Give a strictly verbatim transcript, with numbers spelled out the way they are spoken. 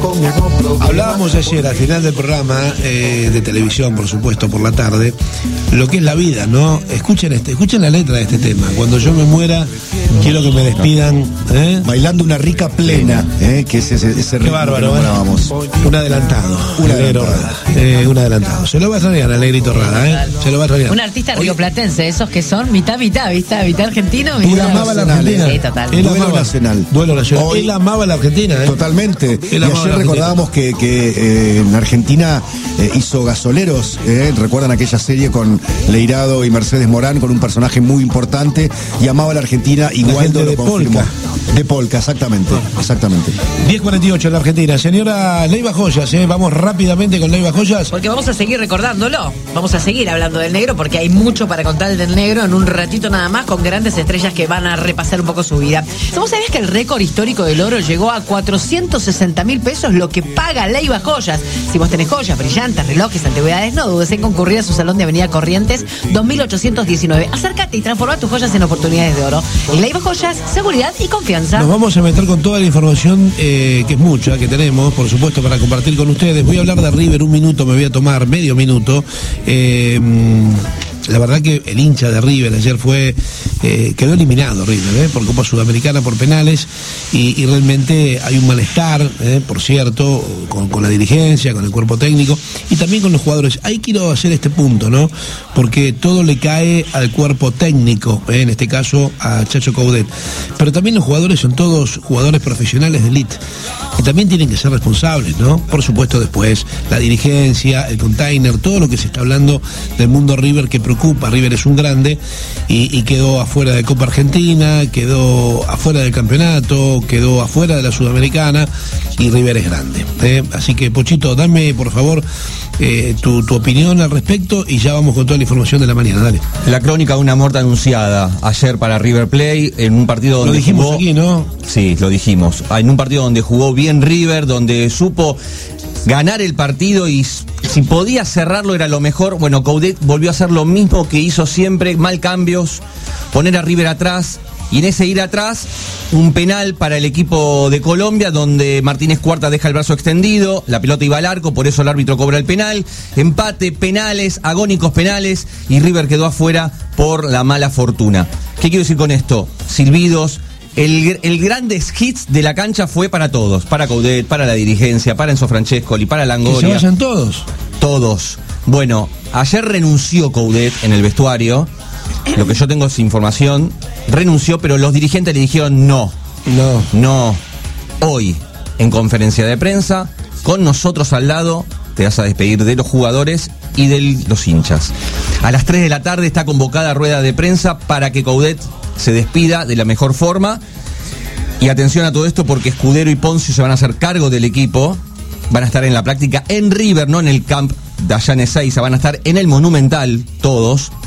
Hablábamos ayer al final del programa eh, de televisión, por supuesto, por la tarde, lo que es la vida, ¿no? Escuchen este, escuchen la letra de este tema. Cuando yo me muera, quiero que me despidan, ¿eh? Bailando una rica plena, ¿eh? Que es ese, ese Qué bárbaro, ¿eh? Un adelantado, un adelantado. Eh, un adelantado. Se lo va a extrañar al Negrito Rada, ¿eh? Se lo va a extrañar. Un artista rioplatense, esos que son mitad, mitad, ¿viste? Mitad argentino, Él mitad amaba la Argentina. Sí, total. Él Duelo amaba, nacional. Duelo nacional. Hoy, Él amaba la Argentina, ¿eh? Totalmente. Él y amaba ayer la recordábamos que, que eh, en Argentina eh, hizo Gasoleros, ¿eh? ¿Recuerdan aquella serie con Leirado y Mercedes Morán, con un personaje muy importante? Y amaba la Argentina, y La Waldo gente lo de confirmó. Polka. De Polka, exactamente. Exactamente. diez cuarenta y ocho en la Argentina. Señora Leiva Joyas, ¿eh? Vamos rápidamente con Leiva Joyas. Porque vamos a seguir recordándolo, vamos a seguir hablando del negro porque hay mucho para contar del negro en un ratito nada más, con grandes estrellas que van a repasar un poco su vida. ¿Vos sabías que el récord histórico del oro llegó a cuatrocientos sesenta mil pesos, lo que paga Leiva Joyas? Si vos tenés joyas, brillantes, relojes, antigüedades, no dudes en concurrir a su salón de Avenida Corrientes dos mil ochocientos diecinueve. Acércate y transforma tus joyas en oportunidades de oro. En Leiva Joyas, seguridad y confianza. Nos vamos a meter con toda la información, eh, que es mucha, que tenemos, por supuesto, para compartir con ustedes. Voy a hablar de River un minuto, me voy a tomar medio minuto. Eh, la verdad que el hincha de River ayer fue, eh, quedó eliminado River, eh, por Copa Sudamericana, por penales, y, y realmente hay un malestar, eh, por cierto, con, con la dirigencia, con el cuerpo técnico, y también con los jugadores. Ahí quiero hacer este punto, ¿no? Porque todo le cae al cuerpo técnico, eh, en este caso a Chacho Coudet, pero también los jugadores son todos jugadores profesionales de elite, y también tienen que ser responsables, ¿no? Por supuesto, después la dirigencia, el container, todo lo que se está hablando del mundo River que preocupa. River es un grande y, y quedó afuera de Copa Argentina, quedó afuera del campeonato, quedó afuera de la Sudamericana, y River es grande, ¿eh? Así que, Pochito, dame por favor eh, tu, tu opinión al respecto, y ya vamos con toda la información de la mañana. Dale. La crónica de una muerte anunciada ayer para River Plate, en un partido donde lo dijimos jugó, aquí, ¿no? Sí, lo dijimos. En un partido donde jugó bien River, donde supo ganar el partido y si podía cerrarlo era lo mejor. Bueno, Coudet volvió a hacer lo mismo que hizo siempre, mal cambios, poner a River atrás, y en ese ir atrás, un penal para el equipo de Colombia, donde Martínez Cuarta deja el brazo extendido, la pelota iba al arco, por eso el árbitro cobra el penal, empate, penales, agónicos penales, y River quedó afuera por la mala fortuna. ¿Qué quiero decir con esto? Silbidos. El, el grandes hits de la cancha fue para todos, para Coudet, para la dirigencia, para Enzo Francescoli, para Longoria. Que se vayan todos. Todos. Bueno, ayer renunció Coudet en el vestuario, lo que yo tengo es información, renunció, pero los dirigentes le dijeron no. No. No. Hoy, en conferencia de prensa, con nosotros al lado, te vas a despedir de los jugadores y de los hinchas. A las tres de la tarde está convocada rueda de prensa para que Coudet se despida de la mejor forma. Y atención a todo esto, porque Escudero y Poncio se van a hacer cargo del equipo. Van a estar en la práctica en River, no en el camp de allá en Ezeiza. Van a estar en el Monumental, todos.